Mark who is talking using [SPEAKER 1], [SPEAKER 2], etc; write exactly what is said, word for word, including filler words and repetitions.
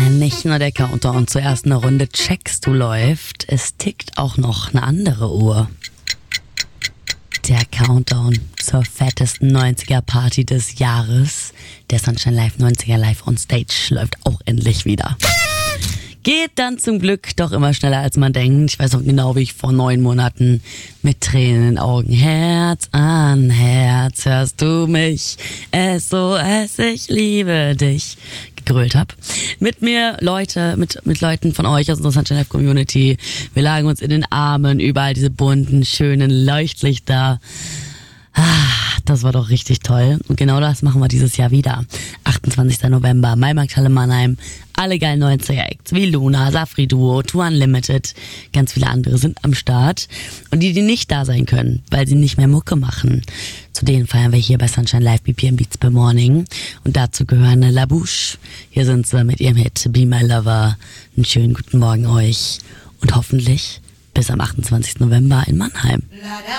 [SPEAKER 1] Nicht nur der Countdown zur ersten Runde Checkst du läuft, es tickt auch noch eine andere Uhr. Der Countdown zur fettesten neunziger-Party des Jahres. Der Sunshine Live neunziger Live on Stage läuft auch endlich wieder. Geht dann zum Glück doch immer schneller, als man denkt. Ich weiß noch genau, wie ich vor neun Monaten mit Tränen in den Augen Herz an Herz, hörst du mich? S O S, ich liebe dich, gegrölt habe. Mit mir Leute, mit mit Leuten von euch aus unserer Sunshine Live Community. Wir lagen uns in den Armen, überall diese bunten, schönen Leuchtlichter. Ah, das war doch richtig toll. Und genau das machen wir dieses Jahr wieder. achtundzwanzigster November, Maimarkthalle Mannheim. Alle geilen neunziger-Acts wie Luna, Safri Duo, Tour Unlimited, ganz viele andere sind am Start. Und die, die nicht da sein können, weil sie nicht mehr Mucke machen, zu denen feiern wir hier bei Sunshine Live B P M Beats per Morning. Und dazu gehören La Bouche. Hier sind sie mit ihrem Hit Be My Lover. Einen schönen guten Morgen euch. Und hoffentlich bis am achtundzwanzigsten November in Mannheim.